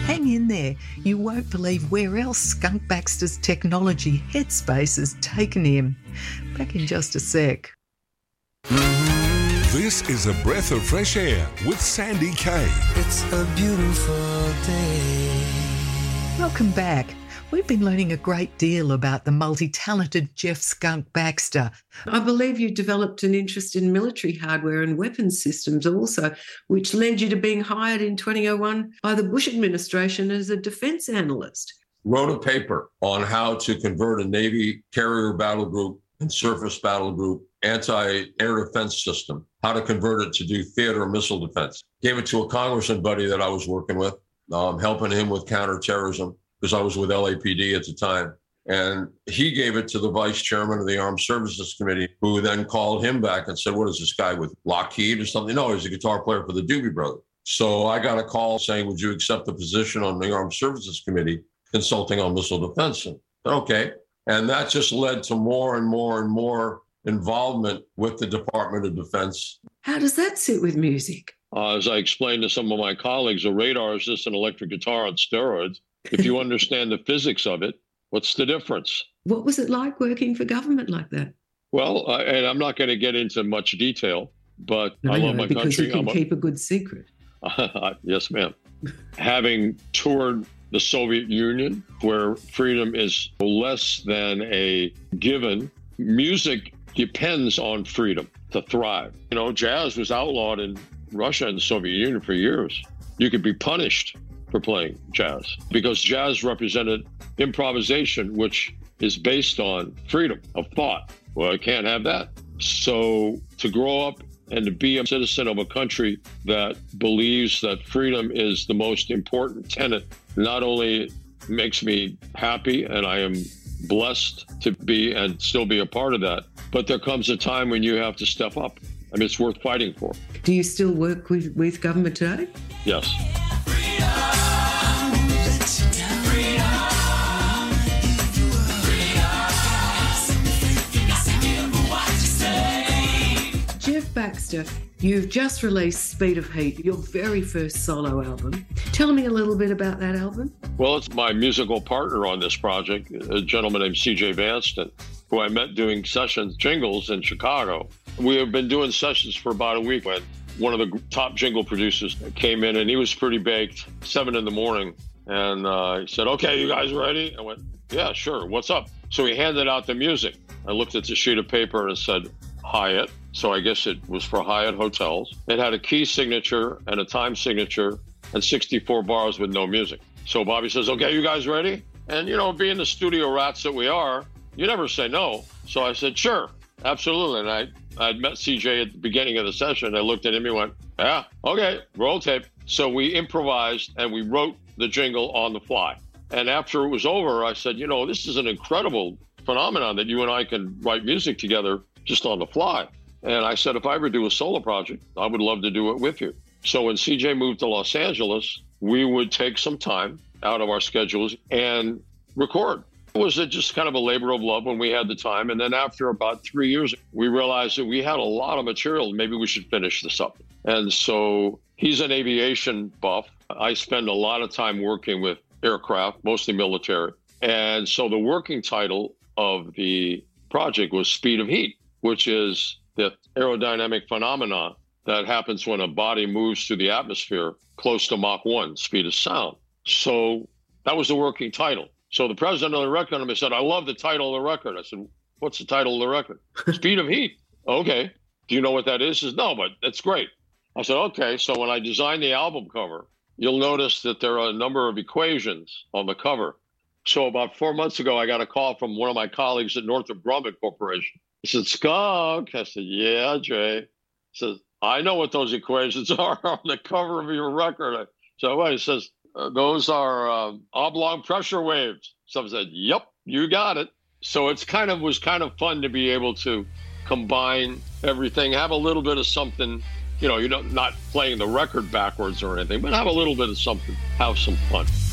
Hang in there. You won't believe where else Skunk Baxter's technology headspace has taken him. Back in just a sec. This is a breath of fresh air with Sandy Kay. It's a beautiful day. Welcome back. We've been learning a great deal about the multi-talented Jeff Skunk Baxter. I believe you developed an interest in military hardware and weapons systems also, which led you to being hired in 2001 by the Bush administration as a defense analyst. Wrote a paper on how to convert a Navy carrier battle group and surface battle group anti-air defense system, how to convert it to do theater missile defense. Gave it to a congressman buddy that I was working with, helping him with counterterrorism, because I was with LAPD at the time. And he gave it to the vice chairman of the Armed Services Committee, who then called him back and said, what is this guy with Lockheed or something? No, he's a guitar player for the Doobie Brothers. So I got a call saying, would you accept the position on the Armed Services Committee consulting on missile defense? And okay. And that just led to more and more and more involvement with the Department of Defense. How does that sit with music? As I explained to some of my colleagues, a radar is just an electric guitar on steroids. If you understand the physics of it, what's the difference? What was it like working for government like that? Well, and I'm not going to get into much detail, but I love my because country. You can keep a good secret. Yes, ma'am. Having toured the Soviet Union, where freedom is less than a given, music depends on freedom to thrive. You know, jazz was outlawed in Russia and the Soviet Union for years. You could be punished for playing jazz because jazz represented improvisation, which is based on freedom of thought. Well, I can't have that. So to grow up and to be a citizen of a country that believes that freedom is the most important tenet not only makes me happy, and I am blessed to be and still be a part of that, but there comes a time when you have to step up. I mean, it's worth fighting for. Do you still work with government today? Yes. Jeff Baxter, you've just released Speed of Heat, your very first solo album. Tell me a little bit about that album. Well, it's my musical partner on this project, a gentleman named C.J. Vanston, who I met doing sessions, jingles in Chicago. We have been doing sessions for about a week when one of the top jingle producers came in, and he was pretty baked, 7 a.m. And he said, okay, you guys ready? I went, yeah, sure. What's up? So he handed out the music. I looked at the sheet of paper and it said Hyatt. So I guess it was for Hyatt Hotels. It had a key signature and a time signature and 64 bars with no music. So Bobby says, okay, you guys ready? And, you know, being the studio rats that we are, you never say no. So I said, sure, absolutely. And I'd met CJ at the beginning of the session. I looked at him and went, yeah, okay, roll tape. So we improvised and we wrote the jingle on the fly. And after it was over, I said, you know, this is an incredible phenomenon that you and I can write music together just on the fly. And I said, if I ever do a solo project, I would love to do it with you. So when CJ moved to Los Angeles, we would take some time out of our schedules and record. It was just kind of a labor of love when we had the time. And then after about 3 years, we realized that we had a lot of material. Maybe we should finish this up. And so he's an aviation buff. I spend a lot of time working with aircraft, mostly military. And so the working title of the project was Speed of Heat, which is the aerodynamic phenomena that happens when a body moves through the atmosphere close to Mach 1, speed of sound. So that was the working title. So the president of the record company said, I love the title of the record. I said, what's the title of the record? Speed of Heat. Okay. Do you know what that is? He says, no, but that's great. I said, okay. So when I designed the album cover, you'll notice that there are a number of equations on the cover. So about 4 months ago, I got a call from one of my colleagues at Northrop Grumman Corporation. He said, Skunk. I said, yeah, Jay. He says, I know what those equations are on the cover of your record. So what? He says, those are oblong pressure waves. So I said, yep, you got it. So it's was kind of fun to be able to combine everything, have a little bit of something, you know, not playing the record backwards or anything, but have a little bit of something, have some fun.